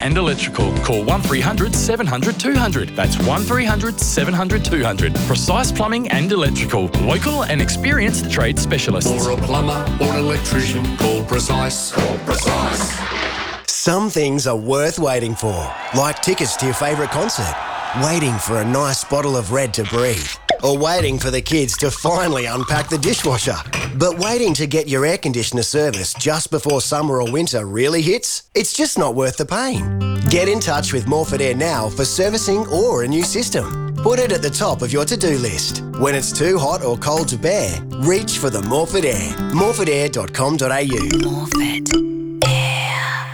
and electrical. Call 1300 700 200. That's 1300 700 200. Precise Plumbing and Electrical. Local and experienced trade specialists. For a plumber or an electrician, call Precise. Call Precise. Some things are worth waiting for, like tickets to your favourite concert, waiting for a nice bottle of Red to breathe, or waiting for the kids to finally unpack the dishwasher. But waiting to get your air conditioner serviced just before summer or winter really hits? It's just not worth the pain. Get in touch with Morford Air now for servicing or a new system. Put it at the top of your to-do list. When it's too hot or cold to bear, reach for the Morford Air. morfordair.com.au. Morford Air.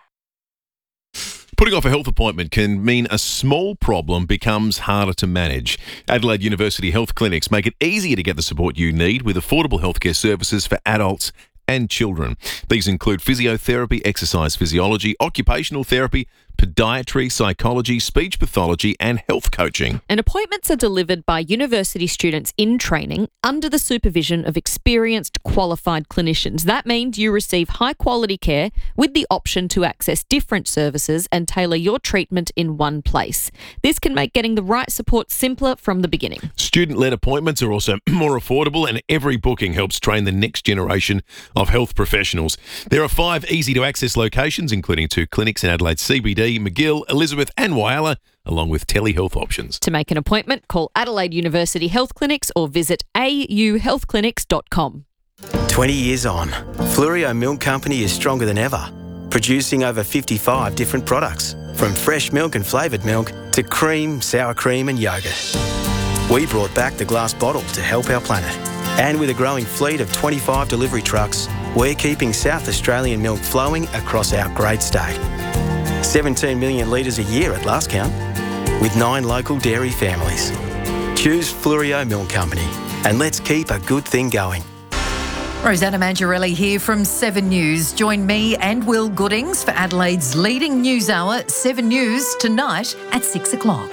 Putting off a health appointment can mean a small problem becomes harder to manage. Adelaide University Health Clinics make it easier to get the support you need with affordable healthcare services for adults and children. These include physiotherapy, exercise physiology, occupational therapy, podiatry, psychology, speech pathology and health coaching. And appointments are delivered by university students in training under the supervision of experienced, qualified clinicians. That means you receive high-quality care with the option to access different services and tailor your treatment in one place. This can make getting the right support simpler from the beginning. Student-led appointments are also more affordable, and every booking helps train the next generation of health professionals. There are 5 easy-to-access locations, including 2 clinics in Adelaide CBD, McGill, Elizabeth and Whyalla, along with telehealth options. To make an appointment, call Adelaide University Health Clinics or visit auhealthclinics.com. 20 years on, Fluorio Milk Company is stronger than ever, producing over 55 different products, from fresh milk and flavoured milk to cream, sour cream and yoghurt. We brought back the glass bottle to help our planet. And with a growing fleet of 25 delivery trucks, we're keeping South Australian milk flowing across our great state. 17 million litres a year at last count, with 9 local dairy families. Choose Fluorio Milk Company, and let's keep a good thing going. Rosanna Mangiarelli here from 7 News. Join me and Will Goodings for Adelaide's leading news hour, 7 News, tonight at 6 o'clock.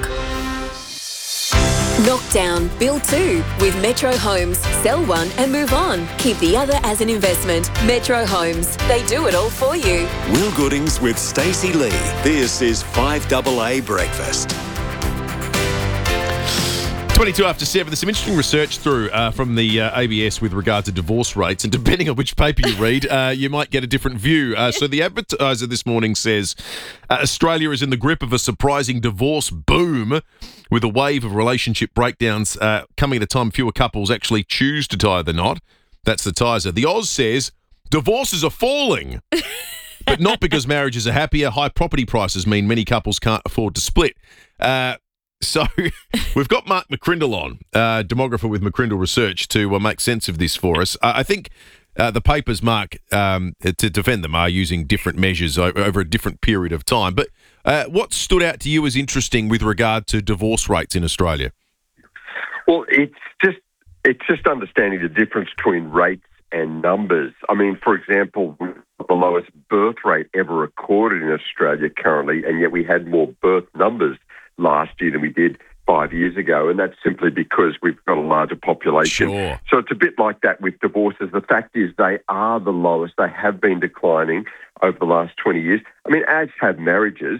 Knockdown, build 2 with Metro Homes. Sell one and move on. Keep the other as an investment. Metro Homes. They do it all for you. Will Goodings with Stacey Lee. This is 5AA Breakfast. 22 after 7. There's some interesting research through from the ABS with regard to divorce rates, and depending on which paper you read, you might get a different view. So the Advertiser this morning says Australia is in the grip of a surprising divorce boom, with a wave of relationship breakdowns coming at a time fewer couples actually choose to tie the knot. That's the Tiser. The Oz says divorces are falling, but not because marriages are happier. High property prices mean many couples can't afford to split. So we've got Mark McCrindle on, demographer with McCrindle Research, to make sense of this for us. I think the papers, Mark, to defend them, are using different measures over a different period of time. But what stood out to you as interesting with regard to divorce rates in Australia? Well, it's just understanding the difference between rates and numbers. I mean, for example, the lowest birth rate ever recorded in Australia currently, and yet we had more birth numbers last year than we did 5 years ago, and that's simply because we've got a larger population. Sure. So it's a bit like that with divorces. The fact is they are the lowest. They have been declining over the last 20 years. I mean, as have marriages.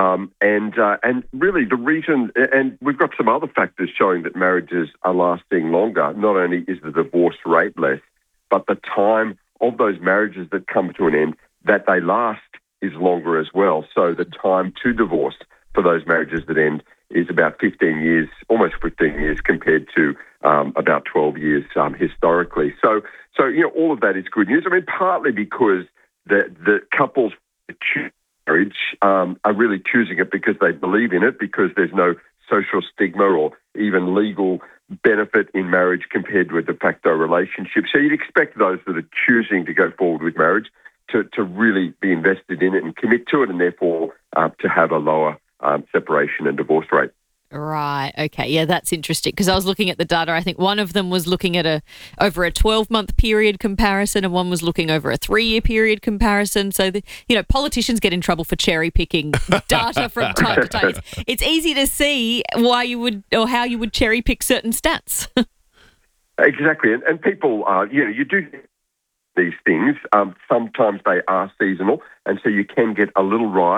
And really the reason, and we've got some other factors showing that marriages are lasting longer. Not only is the divorce rate less, but the time of those marriages that come to an end, that they last, is longer as well. So the time to divorce for those marriages that end is about 15 years, almost 15 years, compared to about 12 years historically. So all of that is good news. I mean, partly because the couples that choose marriage are really choosing it because they believe in it, because there's no social stigma or even legal benefit in marriage compared to a de facto relationship. So you'd expect those that are choosing to go forward with marriage to really be invested in it and commit to it, and therefore to have a lower separation and divorce rate. Right. Okay. Yeah, that's interesting, because I was looking at the data. I think one of them was looking at over a 12-month period comparison, and one was looking over a 3-year period comparison. So, politicians get in trouble for cherry picking data from time to time. It's easy to see why you would, or how you would cherry pick certain stats. Exactly. And people, you do these things. Sometimes they are seasonal, and so you can get a little rise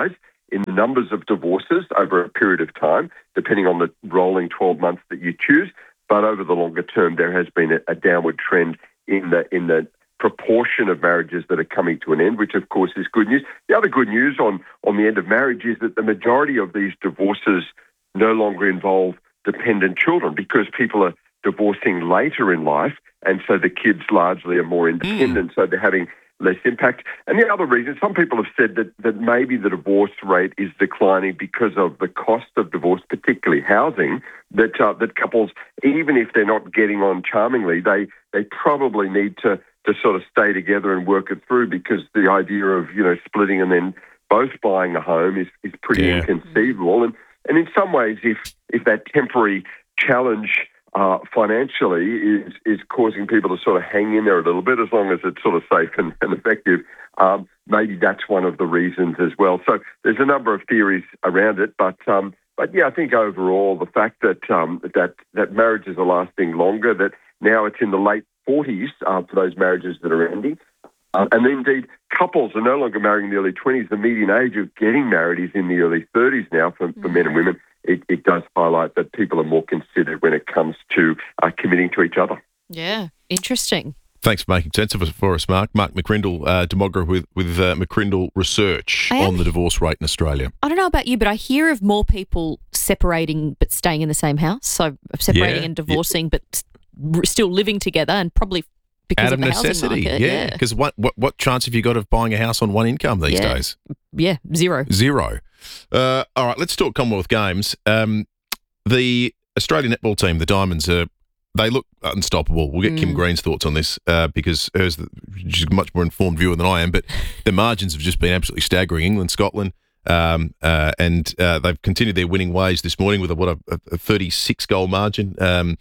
in the numbers of divorces over a period of time, depending on the rolling 12 months that you choose. But over the longer term, there has been a downward trend in the proportion of marriages that are coming to an end, which of course is good news. The other good news on the end of marriage is that the majority of these divorces no longer involve dependent children because people are divorcing later in life, and so the kids largely are more independent, so they're having less impact. And the other reason, some people have said that maybe the divorce rate is declining because of the cost of divorce, particularly housing, that couples, even if they're not getting on charmingly, they probably need to sort of stay together and work it through, because the idea of, splitting and then both buying a home is pretty inconceivable. And in some ways, if that temporary challenge financially is causing people to sort of hang in there a little bit, as long as it's sort of safe and effective, maybe that's one of the reasons as well. So there's a number of theories around it, but yeah, I think overall the fact that marriages are lasting longer, that now it's in the late 40s for those marriages that are ending. And indeed, couples are no longer marrying in the early 20s. The median age of getting married is in the early 30s now for men and women. It does highlight that people are more considered when it comes to committing to each other. Yeah, interesting. Thanks for making sense of it for us, Mark. Mark McCrindle, demographer with McCrindle Research on the divorce rate in Australia. I don't know about you, but I hear of more people separating but staying in the same house. So separating and divorcing but still living together, and probably because out of the necessity. housing market. Yeah, because what chance have you got of buying a house on one income these days? Yeah, zero. All right, let's talk Commonwealth Games. The Australian netball team, the Diamonds, they look unstoppable. We'll get Kim Green's thoughts on this because she's a much more informed viewer than I am, but the margins have just been absolutely staggering. England, Scotland, and they've continued their winning ways this morning with a 36-goal margin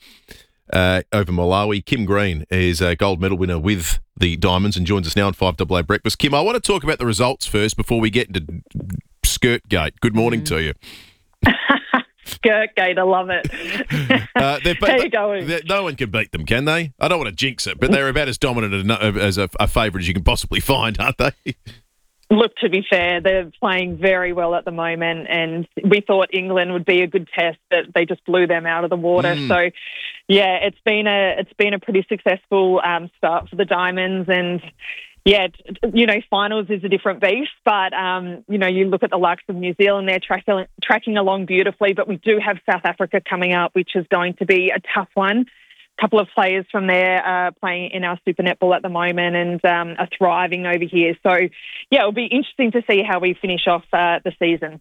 over Malawi. Kim Green is a gold medal winner with the Diamonds and joins us now on 5AA Breakfast. Kim, I want to talk about the results first before we get into Skirtgate. Good morning to you. Skirtgate, I love it. How you going? No one can beat them, can they? I don't want to jinx it, but they're about as dominant as a favourite as you can possibly find, aren't they? Look, to be fair, they're playing very well at the moment, and we thought England would be a good test, but they just blew them out of the water. So, yeah, it's been a pretty successful start for the Diamonds, and yeah, finals is a different beast, but you look at the likes of New Zealand, they're tracking along beautifully, but we do have South Africa coming up, which is going to be a tough one. A couple of players from there are playing in our Super Netball at the moment and are thriving over here. So, yeah, it'll be interesting to see how we finish off the season.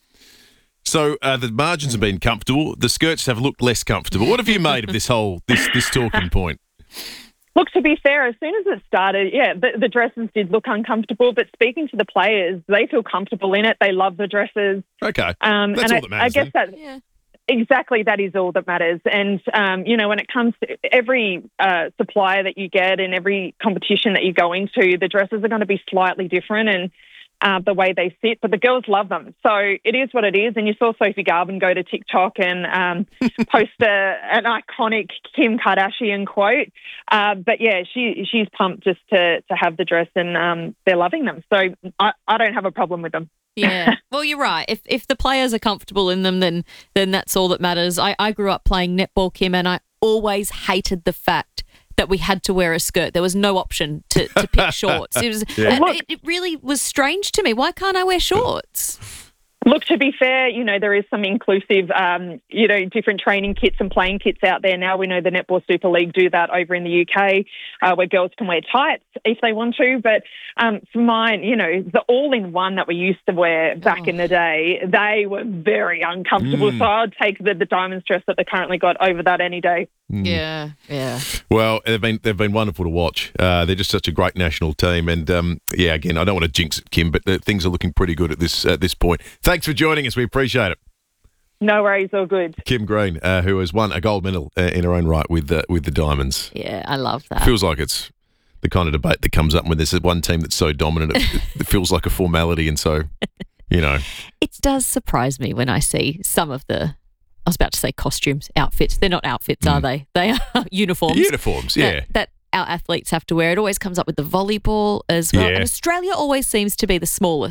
So the margins have been comfortable. The skirts have looked less comfortable. What have you made of this whole this talking point? Look, to be fair, as soon as it started, the dresses did look uncomfortable, but speaking to the players, they feel comfortable in it. They love the dresses. Okay. That's all that matters. I guess exactly, that is all that matters. And, when it comes to every supplier that you get and every competition that you go into, the dresses are going to be slightly different and the way they sit, but the girls love them. So it is what it is. And you saw Sophie Garvin go to TikTok and post an iconic Kim Kardashian quote. But yeah, she's pumped just to have the dress, and they're loving them. So I don't have a problem with them. Yeah. Well, you're right. If the players are comfortable in them, then that's all that matters. I grew up playing netball, Kim, and I always hated the fact that we had to wear a skirt. There was no option to pick shorts. It really was strange to me. Why can't I wear shorts? Look, to be fair, there is some inclusive, different training kits and playing kits out there now. We know the Netball Super League do that over in the UK, where girls can wear tights if they want to. But for mine, the all-in-one that we used to wear back in the day, they were very uncomfortable. So I'd take the Diamonds dress that they currently got over that any day. Yeah. Well, they've been wonderful to watch. They're just such a great national team, and again, I don't want to jinx it, Kim, but things are looking pretty good at this point. Thanks for joining us. We appreciate it. No worries, all good. Kim Green, who has won a gold medal in her own right with the Diamonds. Yeah, I love that. Feels like it's the kind of debate that comes up when there's one team that's so dominant. It feels like a formality, and so it does surprise me when I see some of the. I was about to say costumes, outfits. They're not outfits, are they? They are uniforms. Uniforms, yeah. That our athletes have to wear. It always comes up with the volleyball as well. Yeah. And Australia always seems to be the smallest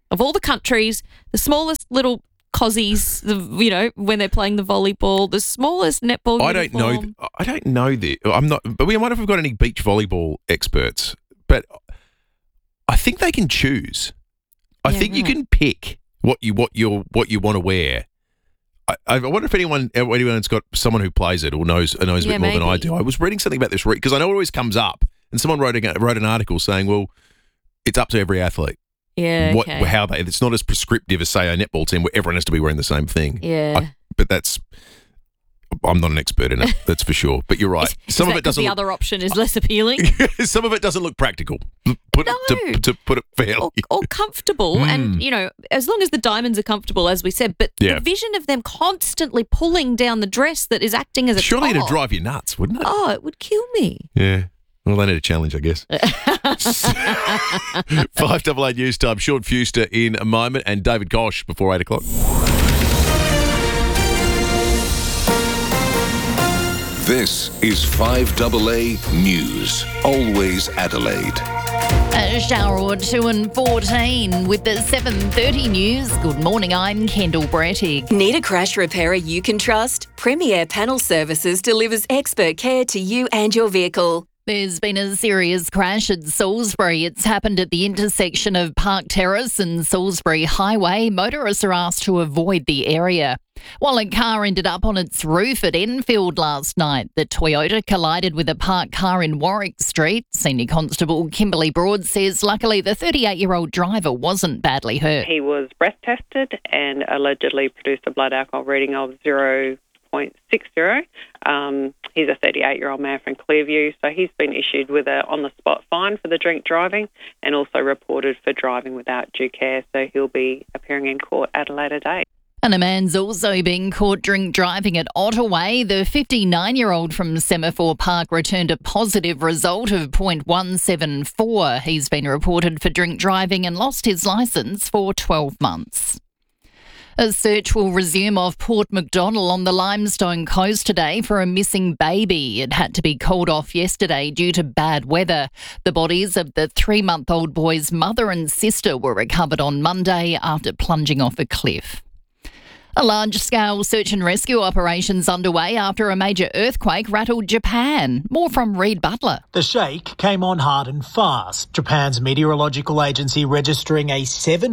Of all the countries, the smallest little cozies, when they're playing the volleyball, the smallest netball I don't know the. I'm not. But we wonder if we've got any beach volleyball experts. But I think they can choose. I think you can pick what you want to wear. I wonder if anyone's got someone who plays it or knows a bit more than I do. I was reading something about this because I know it always comes up, and someone wrote an article saying, "Well, it's up to every athlete." Yeah, it's not as prescriptive as, say, a netball team where everyone has to be wearing the same thing. Yeah. I'm not an expert in it, that's for sure. But you're right. Some of it doesn't. The other option is less appealing. Some of it doesn't look practical. To put it fairly, or comfortable, and as long as the diamonds are comfortable, as we said. But the vision of them constantly pulling down the dress that is acting as a surely top. it'd drive you nuts, wouldn't it? Oh, it would kill me. Yeah. Well, they need a challenge, I guess. 588 news time. Sean Fuster in a moment, and David Gosh before 8 o'clock. This is 5AA News. Always Adelaide. A shower or two and 14 with the 7:30 news. Good morning, I'm Kendall Brettig. Need a crash repairer you can trust? Premier Panel Services delivers expert care to you and your vehicle. There's been a serious crash at Salisbury. It's happened at the intersection of Park Terrace and Salisbury Highway. Motorists are asked to avoid the area. While a car ended up on its roof at Enfield last night, the Toyota collided with a parked car in Warwick Street. Senior Constable Kimberly Broad says luckily the 38-year-old driver wasn't badly hurt. He was breath tested and allegedly produced a blood alcohol reading of 0.60. He's a 38-year-old man from Clearview, so he's been issued with a on-the-spot fine for the drink driving and also reported for driving without due care, so he'll be appearing in court at a later date. And a man's also been caught drink driving at Ottaway. The 59-year-old from Semaphore Park returned a positive result of 0.174. He's been reported for drink driving and lost his licence for 12 months. A search will resume off Port Macdonnell on the Limestone Coast today for a missing baby. It had to be called off yesterday due to bad weather. The bodies of the 3-month-old boy's mother and sister were recovered on Monday after plunging off a cliff. A large-scale search and rescue operation's underway after a major earthquake rattled Japan. More from Reid Butler. The shake came on hard and fast. Japan's meteorological agency registering a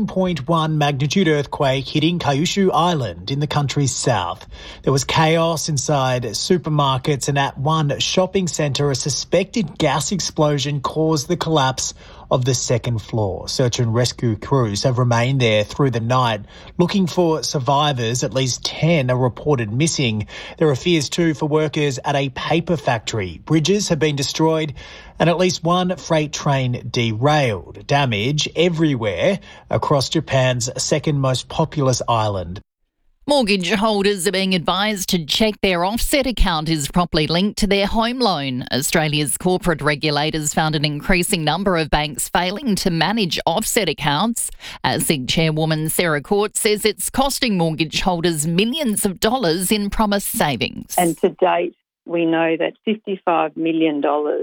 7.1 magnitude earthquake hitting Kyushu Island in the country's south. There was chaos inside supermarkets, and at one shopping centre, a suspected gas explosion caused the collapse of the second floor. Search and rescue crews have remained there through the night looking for survivors. At least 10 are reported missing. There are fears too for workers at a paper factory. Bridges have been destroyed and at least one freight train derailed. Damage everywhere across Japan's second most populous island. Mortgage holders are being advised to check their offset account is properly linked to their home loan. Australia's corporate regulators found an increasing number of banks failing to manage offset accounts. ASIC chairwoman Sarah Court says it's costing mortgage holders millions of dollars in promised savings. And to date, we know that $55 million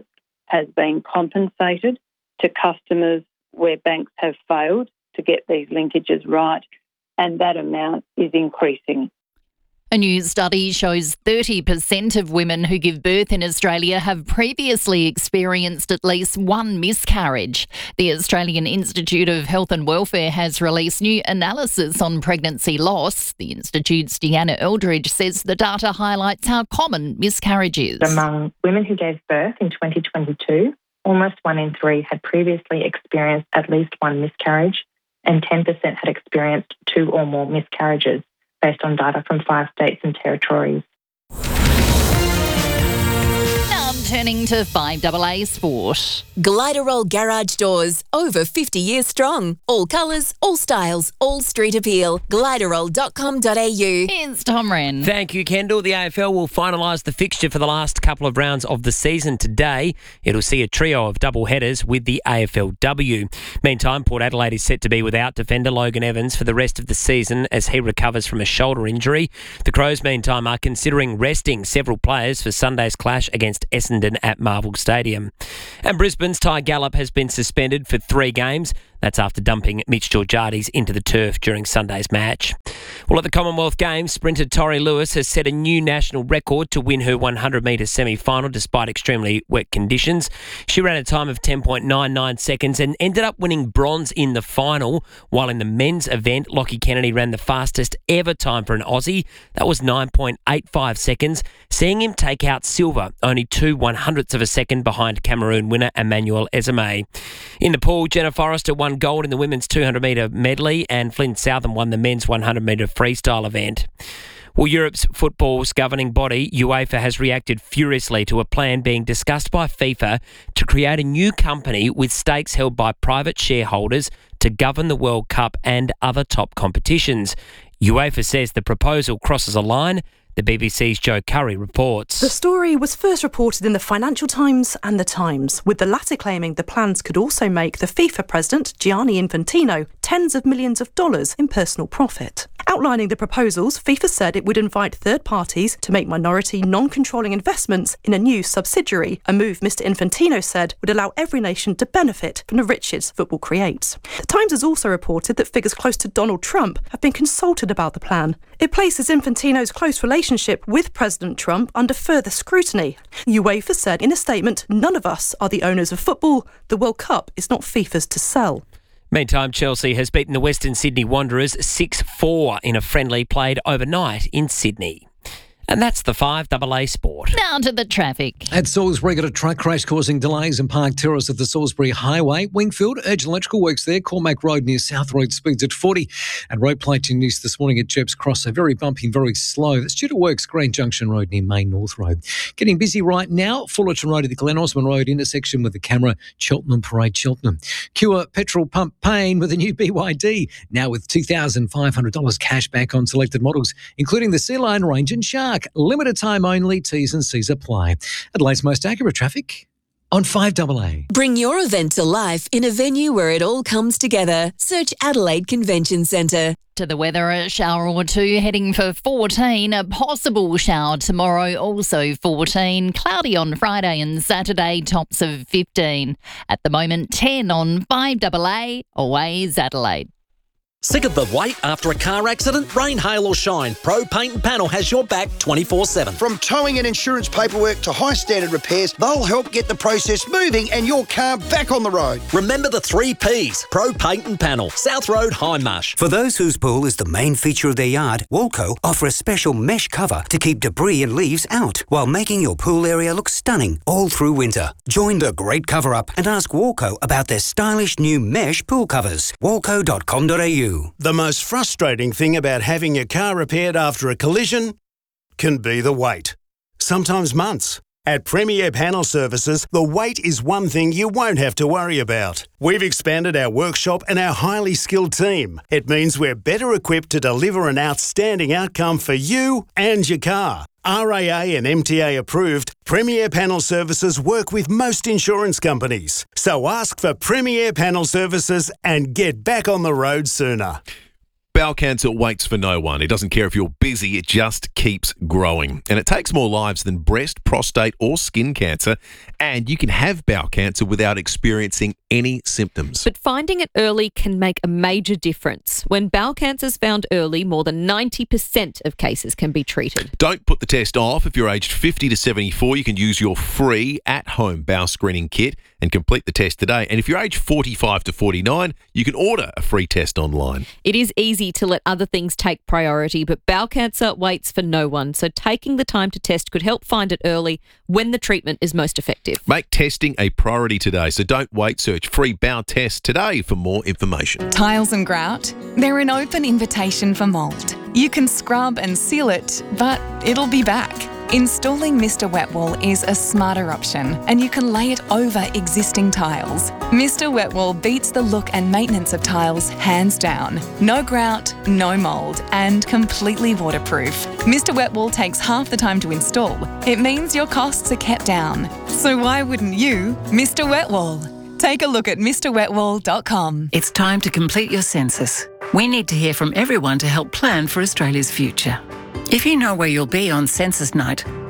has been compensated to customers where banks have failed to get these linkages right. And that amount is increasing. A new study shows 30% of women who give birth in Australia have previously experienced at least one miscarriage. The Australian Institute of Health and Welfare has released new analysis on pregnancy loss. The Institute's Deanna Eldridge says the data highlights how common miscarriage is. Among women who gave birth in 2022, almost 1 in 3 had previously experienced at least one miscarriage, and 10% had experienced 2 or more miscarriages, based on data from 5 states and territories. Now turning to 5AA Sport. Gliderol Garage Doors, over 50 years strong. All colours, all styles, all street appeal. Gliderol.com.au. Here's Tom Wren. Thank you, Kendall. The AFL will finalise the fixture for the last couple of rounds of the season today. It'll see a trio of double headers with the AFLW. Meantime, Port Adelaide is set to be without defender Logan Evans for the rest of the season as he recovers from a shoulder injury. The Crows, meantime, are considering resting several players for Sunday's clash against Essendon Essendon at Marvel Stadium. And Brisbane's Ty Gallop has been suspended for 3 games. That's after dumping Mitch Georgiades into the turf during Sunday's match. Well, at the Commonwealth Games, sprinter Tori Lewis has set a new national record to win her 100-metre semi-final despite extremely wet conditions. She ran a time of 10.99 seconds and ended up winning bronze in the final, while in the men's event, Lockie Kennedy ran the fastest ever time for an Aussie. That was 9.85 seconds, seeing him take out silver, only 2/100ths of a second behind Cameroon winner Emmanuel Ezeme. In the pool, Jenna Forrester won gold in the women's 200-metre medley and Flynn Southam won the men's 100-metre freestyle event. Well, Europe's football's governing body, UEFA, has reacted furiously to a plan being discussed by FIFA to create a new company with stakes held by private shareholders to govern the World Cup and other top competitions. UEFA says the proposal crosses a line. The BBC's Joe Curry reports. The story was first reported in the Financial Times and The Times, with the latter claiming the plans could also make the FIFA president, Gianni Infantino, tens of millions of dollars in personal profit. Outlining the proposals, FIFA said it would invite third parties to make minority, non-controlling investments in a new subsidiary, a move Mr Infantino said would allow every nation to benefit from the riches football creates. The Times has also reported that figures close to Donald Trump have been consulted about the plan. It places Infantino's close relationship with President Trump under further scrutiny. UEFA said in a statement, "None of us are the owners of football. The World Cup is not FIFA's to sell." Meantime, Chelsea has beaten the Western Sydney Wanderers 6-4 in a friendly played overnight in Sydney. And that's the 5AA Sport. Now to the traffic. At Salisbury, got a truck crash causing delays in Park Terrace at the Salisbury Highway. Wingfield, urgent electrical works there. Cormac Road near South Road speeds at 40. And road plating use this morning at Jepp's Cross. So very bumpy and very slow. That's due to works Green Junction Road near Main North Road. Getting busy right now. Fullerton Road at the Glen Osmond Road intersection with the camera. Cheltenham Parade, Cheltenham. Cure petrol pump pain with a new BYD. Now with $2,500 cash back on selected models, including the Sea Lion range and Shark. Limited time only, T's and C's apply. Adelaide's most accurate traffic on 5AA. Bring your event to life in a venue where it all comes together. Search Adelaide Convention Centre. To the weather, a shower or two heading for 14. A possible shower tomorrow, also 14. Cloudy on Friday and Saturday, tops of 15. At the moment, 10 on 5AA. Always Adelaide. Sick of the wait after a car accident? Rain, hail or shine, Pro Paint and Panel has your back 24/7. From towing and insurance paperwork to high standard repairs, they'll help get the process moving and your car back on the road. Remember the 3 Ps, Pro Paint and Panel, South Road, Hindmarsh. For those whose pool is the main feature of their yard, Walco offer a special mesh cover to keep debris and leaves out, while making your pool area look stunning all through winter. Join the great cover-up and ask Walco about their stylish new mesh pool covers. walco.com.au. The most frustrating thing about having your car repaired after a collision can be the wait. Sometimes months. At Premier Panel Services, the wait is one thing you won't have to worry about. We've expanded our workshop and our highly skilled team. It means we're better equipped to deliver an outstanding outcome for you and your car. RAA and MTA approved, Premier Panel Services work with most insurance companies. So ask for Premier Panel Services and get back on the road sooner. Bowel cancer waits for no one. It doesn't care if you're busy, it just keeps growing. And it takes more lives than breast, prostate or skin cancer. And you can have bowel cancer without experiencing any symptoms. But finding it early can make a major difference. When bowel cancer is found early, more than 90% of cases can be treated. Don't put the test off. If you're aged 50 to 74, you can use your free at-home bowel screening kit and complete the test today. And if you're aged 45 to 49, you can order a free test online. It is easy to let other things take priority, but bowel cancer waits for no one. So taking the time to test could help find it early when the treatment is most effective. Make testing a priority today, so don't wait. Search free bowel test today for more information. Tiles and grout, they're an open invitation for mould. You can scrub and seal it, but it'll be back. Installing Mr. Wet Wall is a smarter option, and you can lay it over existing tiles. Mr. Wet Wall beats the look and maintenance of tiles hands down. No grout, no mould, and completely waterproof. Mr. Wet Wall takes half the time to install. It means your costs are kept down. So why wouldn't you, Mr. Wet Wall? Take a look at MrWetWall.com. It's time to complete your census. We need to hear from everyone to help plan for Australia's future. If you know where you'll be on census night,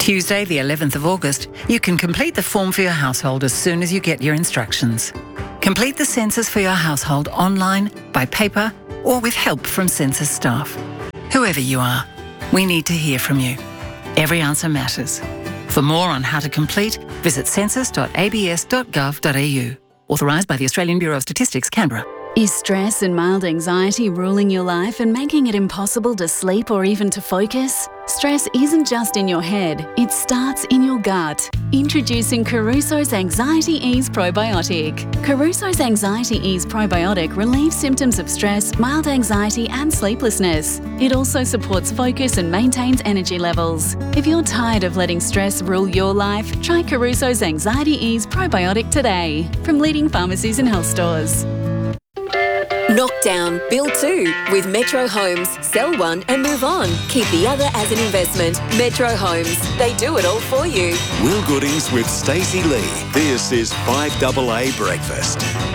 Tuesday, the 11th of August, you can complete the form for your household as soon as you get your instructions. Complete the census for your household online, by paper, or with help from census staff. Whoever you are, we need to hear from you. Every answer matters. For more on how to complete, visit census.abs.gov.au. Authorised by the Australian Bureau of Statistics, Canberra. Is stress and mild anxiety ruling your life and making it impossible to sleep or even to focus? Stress isn't just in your head, it starts in your gut. Introducing Caruso's Anxiety Ease Probiotic. Caruso's Anxiety Ease Probiotic relieves symptoms of stress, mild anxiety and sleeplessness. It also supports focus and maintains energy levels. If you're tired of letting stress rule your life, try Caruso's Anxiety Ease Probiotic today from leading pharmacies and health stores. Knockdown, build two with Metro Homes. Sell one and move on. Keep the other as an investment. Metro Homes. They do it all for you. Will Goodings with Stacey Lee. This is 5AA Breakfast.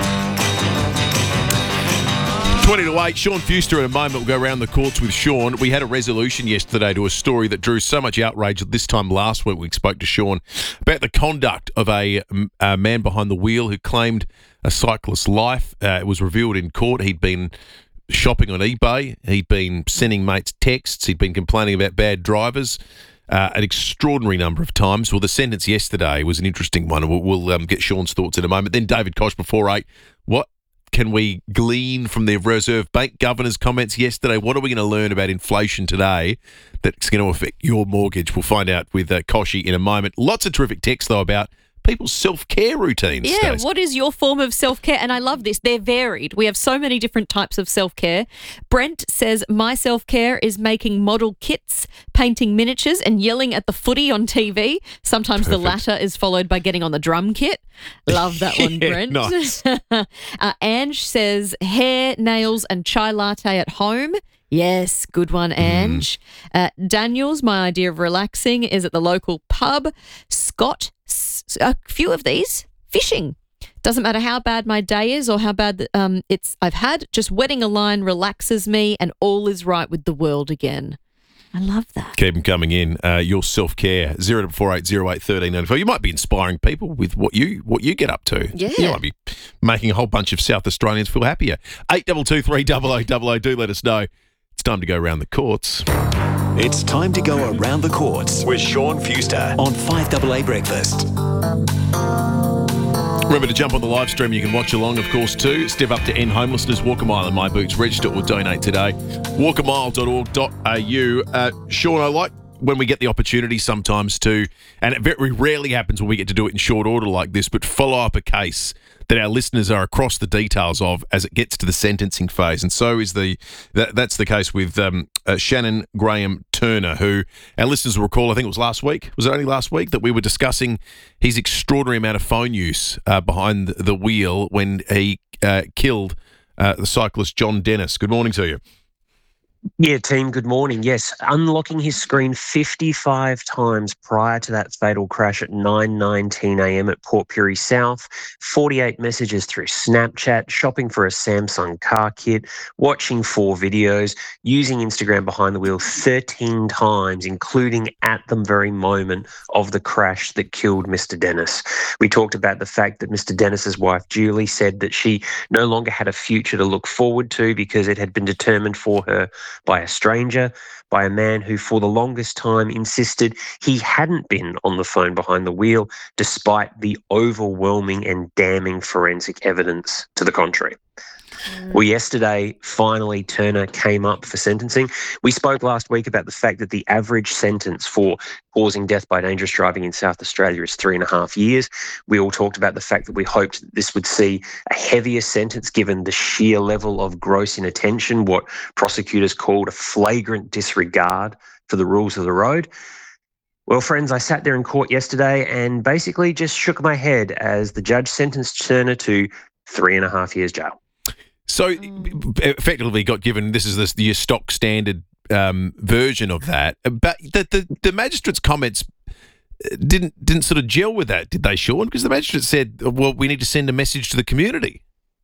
20 to 8. Sean Fuster in a moment will go around the courts with Sean. We had a resolution yesterday to a story that drew so much outrage that this time last week we spoke to Sean about the conduct of a man behind the wheel who claimed a cyclist's life. It was revealed in court he'd been shopping on eBay. He'd been sending mates texts. He'd been complaining about bad drivers an extraordinary number of times. Well, the sentence yesterday was an interesting one. We'll get Sean's thoughts in a moment. Then David Koch before 8. What can we glean from the Reserve Bank Governor's comments yesterday? What are we going to learn about inflation today that's going to affect your mortgage? We'll find out with Koshi in a moment. Lots of terrific text, though, about people's self-care routines. Yeah, Stace. what is your form of self-care? And I love this. They're varied. We have so many different types of self-care. Brent says, my self-care is making model kits, painting miniatures and yelling at the footy on TV. Sometimes the latter is followed by getting on the drum kit. Love that one, Brent. Nice. Ange says, hair, nails and chai latte at home. Yes, good one, Ange. Daniel's, my idea of relaxing is at the local pub. Scott, a few of these, fishing. Doesn't matter how bad my day is or how bad I've had, just wetting a line relaxes me and all is right with the world again. I love that. Keep them coming in. Your self-care, 0480831394. You might be inspiring people with what you get up to. Yeah. You might be making a whole bunch of South Australians feel happier. 8223 do let us know. It's time to go around the courts. It's time to go around the courts with Sean Fuster on 5AA Breakfast. Remember to jump on the live stream. You can watch along, of course, too. Step up to end homelessness. Walk a mile in My Boots. Register or donate today. walkamile.org.au. Sean, I like when we get the opportunity sometimes to, and it very rarely happens when we get to do it in short order like this, but follow up a case that our listeners are across the details of as it gets to the sentencing phase. And so is that's the case with Shannon Graham Turner, who our listeners will recall, I think it was last week. Was it only last week that we were discussing his extraordinary amount of phone use behind the wheel when he killed the cyclist John Dennis? Good morning to you. Yeah, team, good morning. Yes, unlocking his screen 55 times prior to that fatal crash at 9:19 a.m. at Port Pirie South, 48 messages through Snapchat, shopping for a Samsung car kit, watching 4 videos, using Instagram behind the wheel 13 times, including at the very moment of the crash that killed Mr. Dennis. We talked about the fact that Mr. Dennis's wife, Julie, said that she no longer had a future to look forward to because it had been determined for her by a stranger, by a man who for the longest time insisted he hadn't been on the phone behind the wheel, despite the overwhelming and damning forensic evidence to the contrary. Well, yesterday, finally, Turner came up for sentencing. We spoke last week about the fact that the average sentence for causing death by dangerous driving in South Australia is 3.5 years. We all talked about the fact that we hoped that this would see a heavier sentence given the sheer level of gross inattention, what prosecutors called a flagrant disregard for the rules of the road. Well, friends, I sat there in court yesterday and basically just shook my head as the judge sentenced Turner to 3.5 years jail. So effectively got given, this is your stock standard version of that. But the magistrate's comments didn't sort of gel with that, did they, Sean? Because the magistrate said, well, we need to send a message to the community.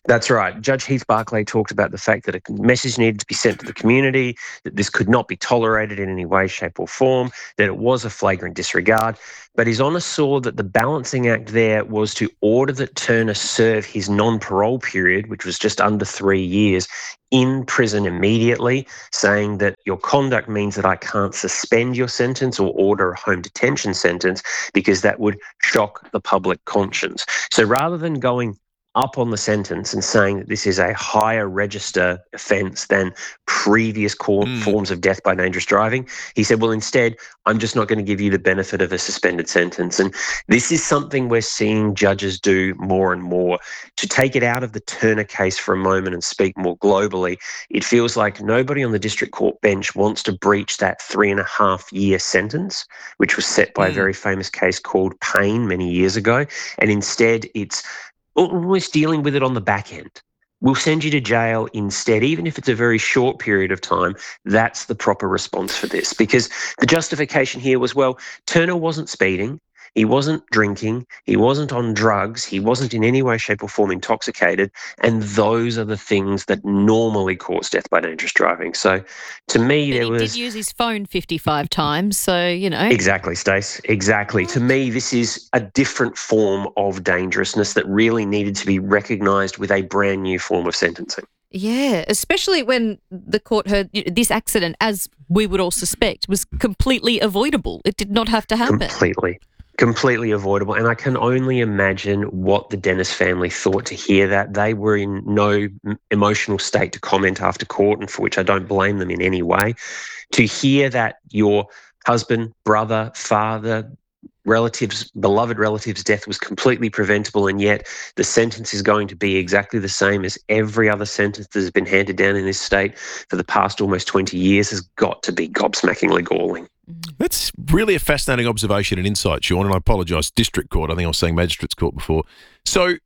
That's right. Judge Heath Barclay talked about the fact that a message needed to be sent to the community, that this could not be tolerated in any way, shape or form, that it was a flagrant disregard. But His Honour saw that the balancing act there was to order that Turner serve his non-parole period, which was just under 3 years, in prison immediately, saying that your conduct means that I can't suspend your sentence or order a home detention sentence because that would shock the public conscience. So rather than going up on the sentence and saying that this is a higher register offence than previous forms of death by dangerous driving, he said, well, instead, I'm just not going to give you the benefit of a suspended sentence. And this is something we're seeing judges do more and more. To take it out of the Turner case for a moment and speak more globally, it feels like nobody on the district court bench wants to breach that 3.5-year sentence, which was set by a very famous case called Payne many years ago. And instead, it's almost dealing with it on the back end. We'll send you to jail instead, even if it's a very short period of time. That's the proper response for this, because the justification here was, well, Turner wasn't speeding, he wasn't drinking, he wasn't on drugs, he wasn't in any way, shape or form intoxicated, and those are the things that normally cause death by dangerous driving. So to me, He did use his phone 55 times, so, you know. Exactly, Stace. Exactly. To me, this is a different form of dangerousness that really needed to be recognised with a brand new form of sentencing. Yeah, especially when the court heard this accident, as we would all suspect, was completely avoidable. It did not have to happen. Completely avoidable. And I can only imagine what the Dennis family thought to hear that. They were in no emotional state to comment after court, and for which I don't blame them in any way. To hear that your husband, brother, father, relatives, beloved relatives' death was completely preventable, and yet the sentence is going to be exactly the same as every other sentence that has been handed down in this state for the past almost 20 years has got to be gobsmackingly galling. That's really a fascinating observation and insight, Sean, and I apologise, District Court. I think I was saying Magistrates Court before. So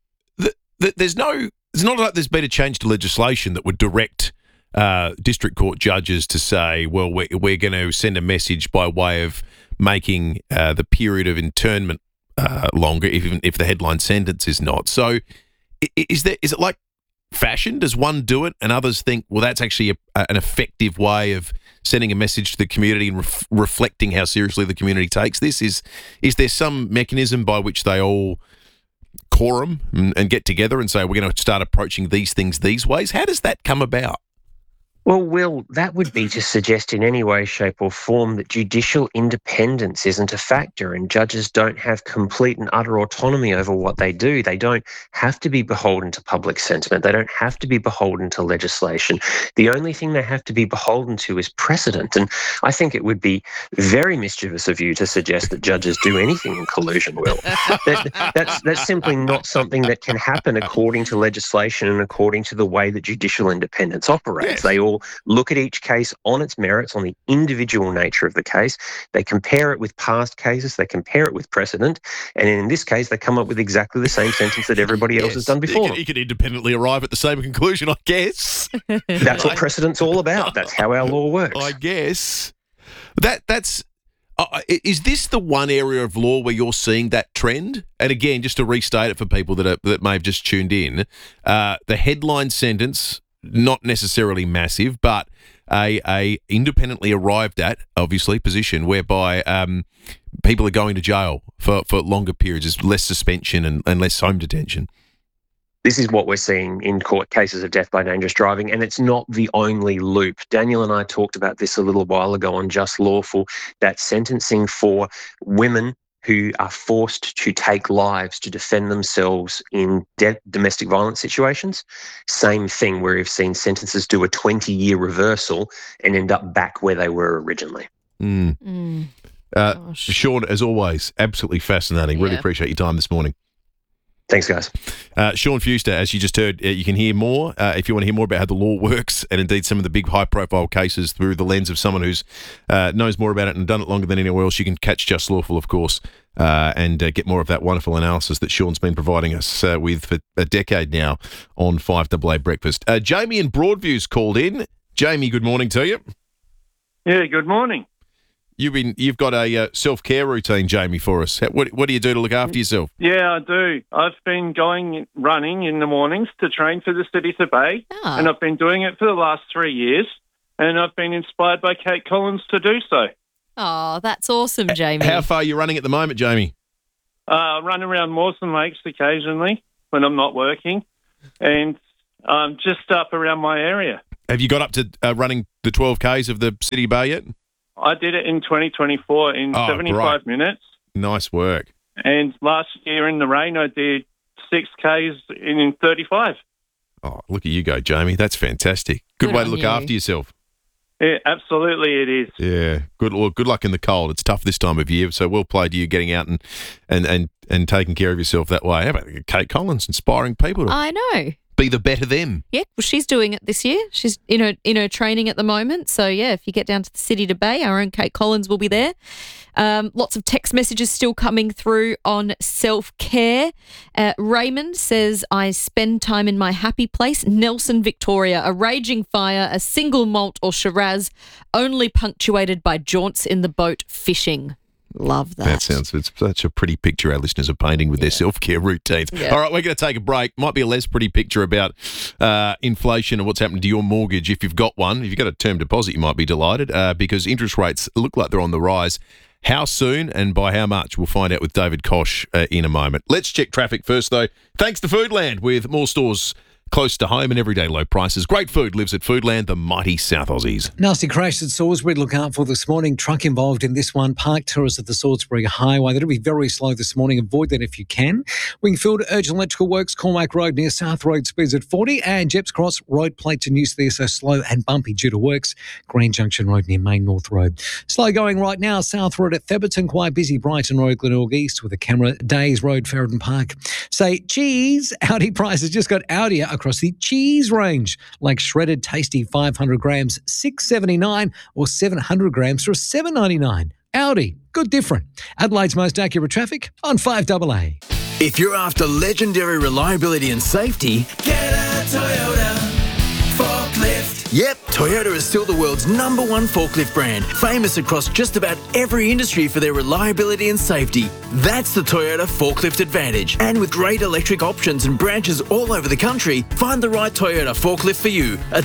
it's not like there's been a change to legislation that would direct District Court judges to say, well, we're going to send a message by way of making the period of internment longer, even if the headline sentence is not. So is it like fashion? Does one do it and others think, well, that's actually an effective way of sending a message to the community and reflecting how seriously the community takes this? Is there some mechanism by which they all quorum and get together and say, we're going to start approaching these things these ways? How does that come about? Well, Will, that would be to suggest in any way, shape or form that judicial independence isn't a factor and judges don't have complete and utter autonomy over what they do. They don't have to be beholden to public sentiment. They don't have to be beholden to legislation. The only thing they have to be beholden to is precedent. And I think it would be very mischievous of you to suggest that judges do anything in collusion, Will. That's simply not something that can happen according to legislation and according to the way that judicial independence operates. Yes. They all look at each case on its merits, on the individual nature of the case. They compare it with past cases. They compare it with precedent. And in this case, they come up with exactly the same sentence that everybody else has done before. You can independently arrive at the same conclusion, I guess. That's what precedent's all about. That's how our law works. I guess. That's... is this the one area of law where you're seeing that trend? And again, just to restate it for people that may have just tuned in, the headline sentence, not necessarily massive, but a independently arrived at, obviously, position whereby people are going to jail for longer periods. There's less suspension and less home detention. This is what we're seeing in court cases of death by dangerous driving, and it's not the only loop. Daniel and I talked about this a little while ago on Just Lawful, that sentencing for women who are forced to take lives to defend themselves in domestic violence situations. Same thing, where we've seen sentences do a 20-year reversal and end up back where they were originally. Sean, as always, absolutely fascinating. Really appreciate your time this morning. Thanks, guys. Sean Fewster, as you just heard, you can hear more if you want to hear more about how the law works and indeed some of the big high-profile cases through the lens of someone who's knows more about it and done it longer than anywhere else. You can catch Just Lawful, of course, and get more of that wonderful analysis that Sean's been providing us with for a decade now on 5AA Breakfast. Jamie in Broadview's called in. Jamie, good morning to you. Yeah, good morning. you've got a self-care routine, Jamie, for us. What do you do to look after yourself? Yeah, I do. I've been running in the mornings to train for the City to Bay, and I've been doing it for the last 3 years, and I've been inspired by Kate Collins to do so. Oh, that's awesome, Jamie. How far are you running at the moment, Jamie? I run around Mawson Lakes occasionally when I'm not working, and I'm just up around my area. Have you got up to running the 12Ks of the City Bay yet? I did it in 2024 in 75 minutes. Nice work. And last year in the rain, I did 6Ks in 35. Oh, look at you go, Jamie. That's fantastic. Good way to look after yourself. Yeah, absolutely it is. Yeah. Good luck in the cold. It's tough this time of year, so well played to you getting out and taking care of yourself that way. How about Kate Collins inspiring people to I know. be the better them? Yeah, well, she's doing it this year. She's in her training at the moment. So, yeah, if you get down to the City to Bay, our own Kate Collins will be there. Lots of text messages still coming through on self-care. Raymond says, I spend time in my happy place. Nelson, Victoria, a raging fire, a single malt or Shiraz, only punctuated by jaunts in the boat fishing. Love that. It's such a pretty picture our listeners are painting with their self-care routines. Yeah. All right, we're going to take a break. Might be a less pretty picture about inflation and what's happening to your mortgage if you've got one. If you've got a term deposit, you might be delighted because interest rates look like they're on the rise. How soon and by how much? We'll find out with David Koch in a moment. Let's check traffic first, though. Thanks to Foodland, with more stores close to home and everyday low prices. Great food lives at Foodland, the mighty South Aussies. Nasty crash at Salisbury to look out for this morning. Truck involved in this one. Park Terrace at the Salisbury Highway. That'll be very slow this morning. Avoid that if you can. Wingfield, Urgent Electrical Works, Cormac Road near South Road, speeds at 40. And Jeps Cross, road plate to News there, so slow and bumpy due to works. Green Junction Road near Main North Road. Slow going right now. South Road at Theberton, quite busy. Brighton Road, Glenelg East with a camera. Days Road, Ferryden Park. Say cheese. Audi prices just got Audi across the cheese range, like shredded tasty 500 grams, $6.79, or 700 grams for $7.99. Audi, good different. Adelaide's most accurate traffic on 5AA. If you're after legendary reliability and safety, get a Toyota forklift. Yep, Toyota is still the world's #1 forklift brand, famous across just about every industry for their reliability and safety. That's the Toyota Forklift Advantage. And with great electric options and branches all over the country, find the right Toyota forklift for you at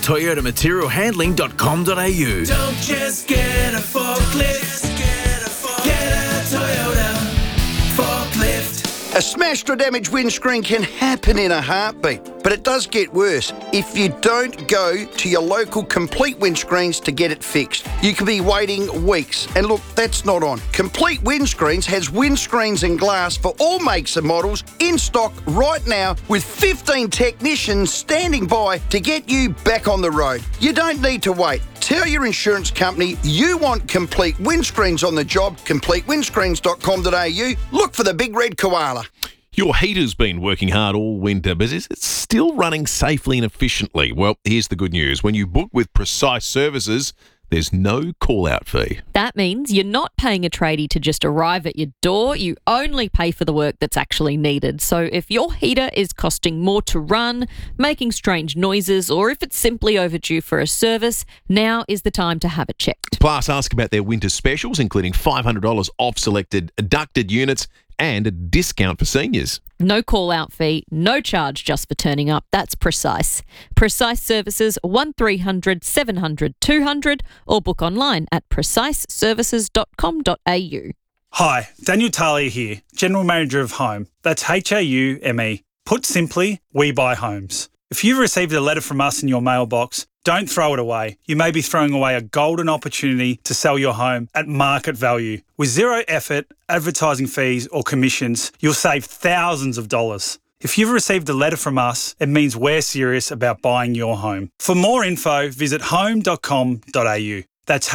toyotamaterialhandling.com.au. Don't just get a forklift, get a Toyota forklift. A smashed or damaged windscreen can happen in a heartbeat, but it does get worse if you don't go to your local Complete Windscreens to get it fixed. You could be waiting weeks, and look, that's not on. Complete Windscreens has windscreens and glass for all makes and models in stock right now with 15 technicians standing by to get you back on the road. You don't need to wait. Tell your insurance company you want Complete Windscreens on the job. CompleteWindscreens.com.au. Look for the big red koala. Your heater's been working hard all winter, but is it still running safely and efficiently? Well, here's the good news. When you book with Precise Services, there's no call-out fee. That means you're not paying a tradie to just arrive at your door. You only pay for the work that's actually needed. So if your heater is costing more to run, making strange noises, or if it's simply overdue for a service, now is the time to have it checked. Plus, ask about their winter specials, including $500 off selected ducted units and a discount for seniors. No call-out fee, no charge just for turning up. That's Precise. Precise Services, 1300 700 200, or book online at preciseservices.com.au. Hi, Daniel Talia here, General Manager of Home. That's HAUME. Put simply, we buy homes. If you've received a letter from us in your mailbox, don't throw it away. You may be throwing away a golden opportunity to sell your home at market value. With zero effort, advertising fees or commissions, you'll save thousands of dollars. If you've received a letter from us, it means we're serious about buying your home. For more info, visit home.com.au. That's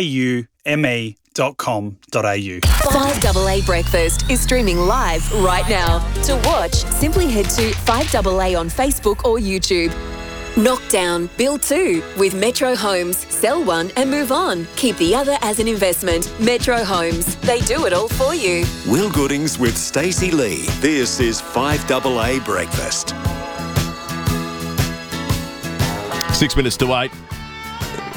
HAUME.com.au. 5AA Breakfast is streaming live right now. To watch, simply head to 5AA on Facebook or YouTube. Knock down, build two with Metro Homes. Sell one and move on. Keep the other as an investment. Metro Homes. They do it all for you. Will Goodings with Stacey Lee. This is 5AA Breakfast. 6 minutes to 8.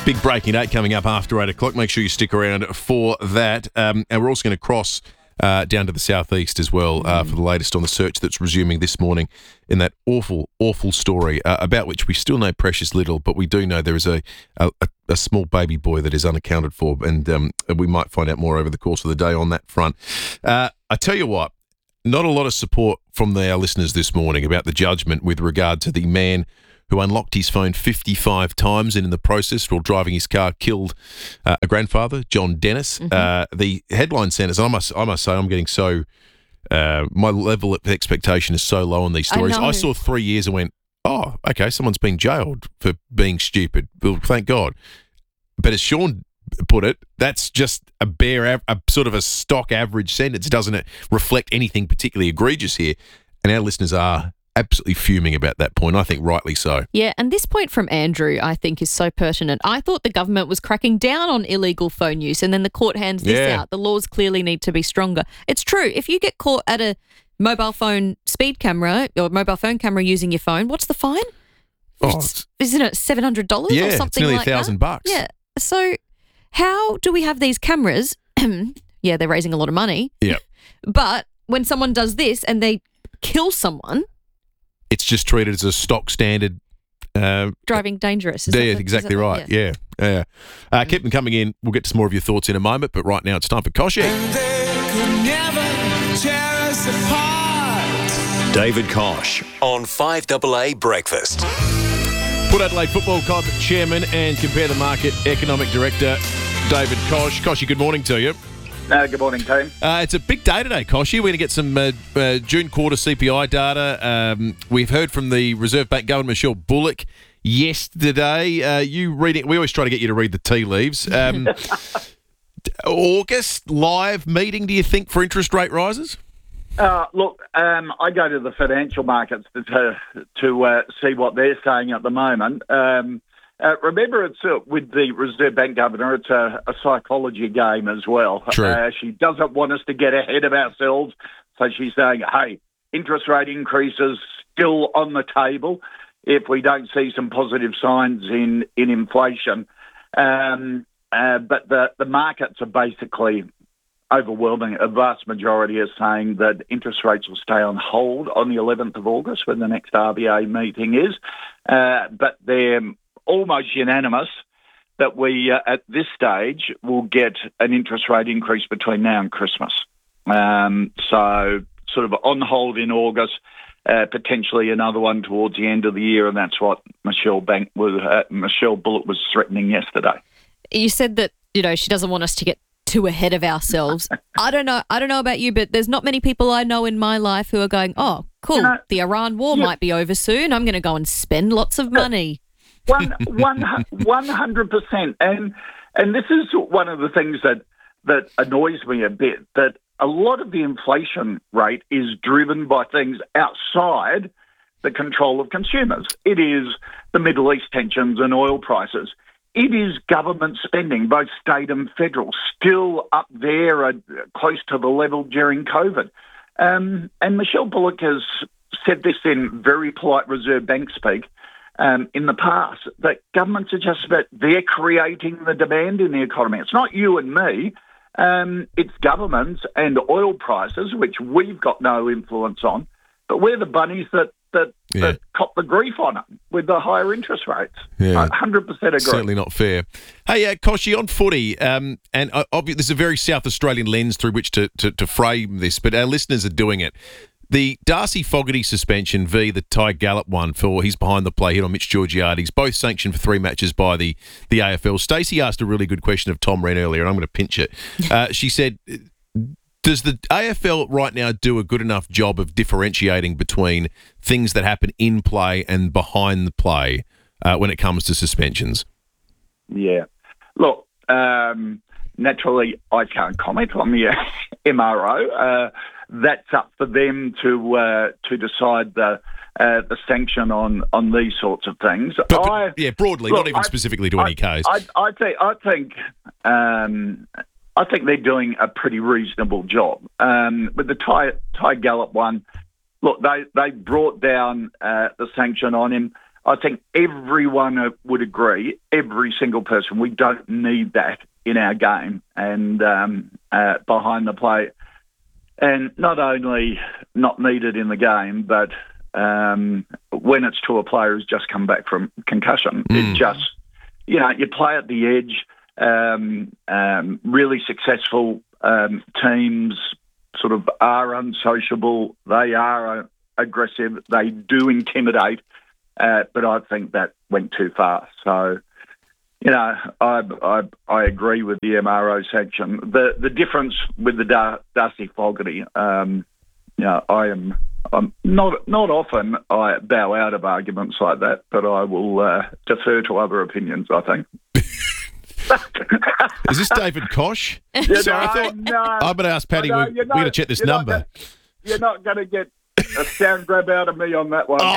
Big breaking 8 coming up after 8 o'clock. Make sure you stick around for that. And we're also going to cross down to the southeast as well for the latest on the search that's resuming this morning in that awful, awful story about which we still know precious little, but we do know there is a small baby boy that is unaccounted for, and we might find out more over the course of the day on that front. I tell you what, not a lot of support from our listeners this morning about the judgment with regard to the man who unlocked his phone 55 times and in the process, while driving his car, killed a grandfather, John Dennis. The headline sentence, I must say, I'm getting so... my level of expectation is so low on these stories. I saw 3 years and went, oh, okay, someone's been jailed for being stupid. Well, thank God. But as Sean put it, that's just a sort of a stock average sentence. Doesn't it reflect anything particularly egregious here? And our listeners are absolutely fuming about that point. I think rightly so. Yeah, and this point from Andrew, I think, is so pertinent. I thought the government was cracking down on illegal phone use, and then the court hands this out. The laws clearly need to be stronger. It's true. If you get caught at a mobile phone speed camera or mobile phone camera using your phone, what's the fine? Isn't it $700 or something it's nearly like that? $1,000. Yeah. So how do we have these cameras? Yeah, they're raising a lot of money. Yeah. But when someone does this and they kill someone, it's just treated as a stock standard. Driving dangerous. Exactly right. Yeah. Keep them coming in. We'll get to some more of your thoughts in a moment, but right now it's time for Koshi. David Kosh on 5AA Breakfast. Port Adelaide Football Club Chairman and Compare the Market Economic Director, David Kosh. Koshi, good morning to you. Good morning, team. It's a big day today, Koshi. We're going to get some June quarter CPI data. We've heard from the Reserve Bank Governor, Michelle Bullock, yesterday. We always try to get you to read the tea leaves. August live meeting, do you think, for interest rate rises? Look, I go to the financial markets to see what they're saying at the moment. Remember, it's with the Reserve Bank Governor, it's a psychology game as well. True. She doesn't want us to get ahead of ourselves, so she's saying, hey, interest rate increases still on the table if we don't see some positive signs in inflation. But the markets are basically overwhelming. A vast majority are saying that interest rates will stay on hold on the 11th of August when the next RBA meeting is. But they're almost unanimous that we, at this stage, will get an interest rate increase between now and Christmas. So sort of on hold in August, potentially another one towards the end of the year, and that's what Michelle Bullock was threatening yesterday. You said that, she doesn't want us to get too ahead of ourselves. I don't know about you, but there's not many people I know in my life who are going, oh, cool, the Iran war might be over soon. I'm going to go and spend lots of money. 100%. And this is one of the things that annoys me a bit, that a lot of the inflation rate is driven by things outside the control of consumers. It is the Middle East tensions and oil prices. It is government spending, both state and federal, still up there close to the level during COVID. And Michelle Bullock has said this in very polite Reserve Bank speak in the past, that governments are just they're creating the demand in the economy. It's not you and me. It's governments and oil prices, which we've got no influence on, but we're the bunnies that cop the grief on it with the higher interest rates. Yeah. 100% agree. Certainly not fair. Hey, Koshi, on footy, and obviously there's a very South Australian lens through which to frame this, but our listeners are doing it. The Darcy Fogarty suspension v. the Ty Gallup one for his behind-the-play hit on Mitch Georgiades, both sanctioned for 3 matches by the AFL. Stacey asked a really good question of Tom Wren earlier, and I'm going to pinch it. She said, does the AFL right now do a good enough job of differentiating between things that happen in play and behind the play when it comes to suspensions? Yeah. Look, naturally, I can't comment on the MRO. That's up for them to decide the sanction on these sorts of things. But broadly, not even specifically to any case. I think they're doing a pretty reasonable job. With the Ty Gallup one, look, they brought down the sanction on him. I think everyone would agree, every single person, we don't need that in our game and behind the plate. And not only not needed in the game, but when it's to a player who's just come back from concussion, it just, you play at the edge. Really successful teams sort of are unsociable. They are aggressive. They do intimidate. But I think that went too far. So, I agree with the MRO sanction. The difference with the Darcy Fogarty, I'm not often I bow out of arguments like that, but I will defer to other opinions, I think. Is this David Koch? No, I'm going to ask Paddy. We're going to check this number. You're not going to get a sound grab out of me on that one.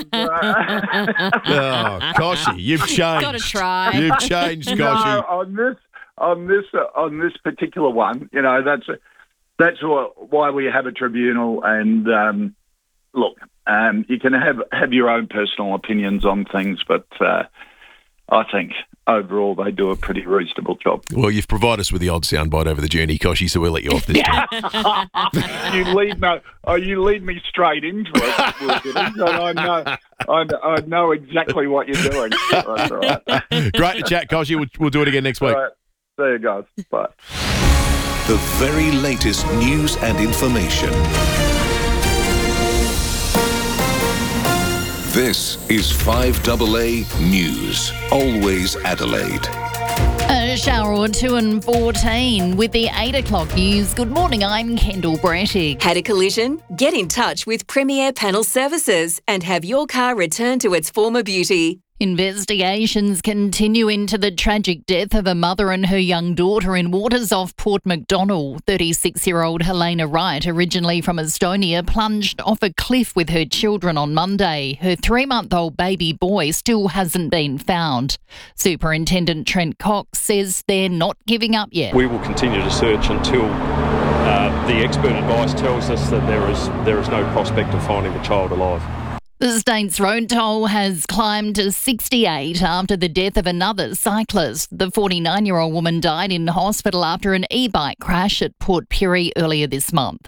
Oh, Koshy, you've changed. Got to try. You've changed, Koshy. No, on this particular one, that's why we have a tribunal. And look, you can have your own personal opinions on things, but I think overall they do a pretty reasonable job. Well, you've provided us with the odd soundbite over the journey, Koshy, so we'll let you off this time. You lead me straight into it, and I know exactly what you're doing. That's all right. Great to chat, Koshy. We'll do it again next week. All right. See you guys. Bye. The very latest news and information. This is 5AA News, always Adelaide. A shower or two and 14 with the 8 o'clock news. Good morning, I'm Kendall Brettig. Had a collision? Get in touch with Premier Panel Services and have your car returned to its former beauty. Investigations continue into the tragic death of a mother and her young daughter in waters off Port MacDonnell. 36-year-old Helena Wright, originally from Estonia, plunged off a cliff with her children on Monday. Her 3-month-old baby boy still hasn't been found. Superintendent Trent Cox says they're not giving up yet. We will continue to search until the expert advice tells us that there is no prospect of finding the child alive. The state's road toll has climbed to 68 after the death of another cyclist. The 49-year-old woman died in hospital after an e-bike crash at Port Pirie earlier this month.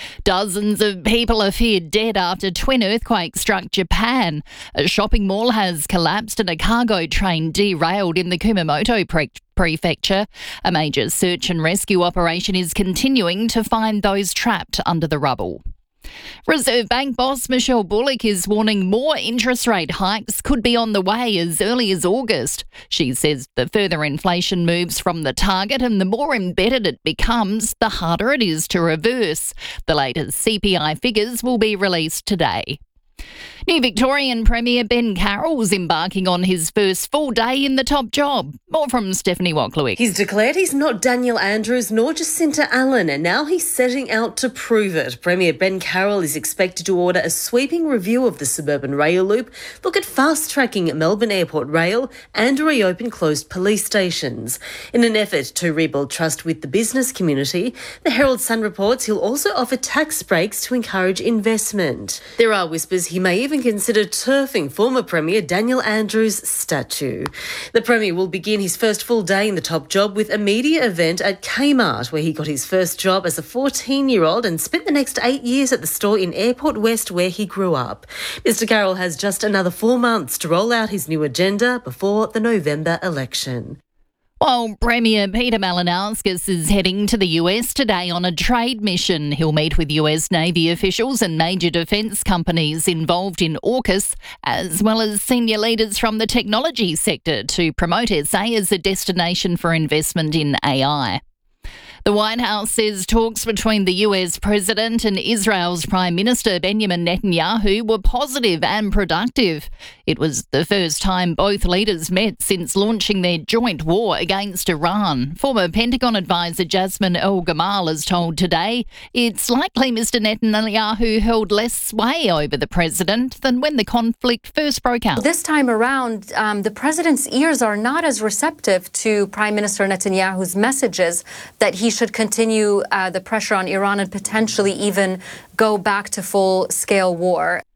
Dozens of people are feared dead after twin earthquakes struck Japan. A shopping mall has collapsed and a cargo train derailed in the Kumamoto prefecture. A major search and rescue operation is continuing to find those trapped under the rubble. Reserve Bank boss Michelle Bullock is warning more interest rate hikes could be on the way as early as August. She says the further inflation moves from the target and the more embedded it becomes, the harder it is to reverse. The latest CPI figures will be released today. New Victorian Premier Ben Carroll's embarking on his first full day in the top job. More from Stephanie Wachlowick. He's declared he's not Daniel Andrews nor Jacinta Allen, and now he's setting out to prove it. Premier Ben Carroll is expected to order a sweeping review of the suburban rail loop, look at fast-tracking Melbourne Airport Rail, and reopen closed police stations. In an effort to rebuild trust with the business community, the Herald Sun reports he'll also offer tax breaks to encourage investment. There are whispers he may even consider turfing former Premier Daniel Andrews' statue. The Premier will begin his first full day in the top job with a media event at Kmart, where he got his first job as a 14-year-old and spent the next 8 years at the store in Airport West, where he grew up. Mr Carroll has just another 4 months to roll out his new agenda before the November election. While Premier Peter Malinauskas is heading to the US today on a trade mission, he'll meet with US Navy officials and major defence companies involved in AUKUS, as well as senior leaders from the technology sector to promote SA as a destination for investment in AI. The White House says talks between the US President and Israel's Prime Minister Benjamin Netanyahu were positive and productive. It was the first time both leaders met since launching their joint war against Iran. Former Pentagon advisor Jasmine El-Gamal has told Today it's likely Mr Netanyahu held less sway over the president than when the conflict first broke out. This time around, the president's ears are not as receptive to Prime Minister Netanyahu's messages that he should continue the pressure on Iran and potentially even go back to full-scale war.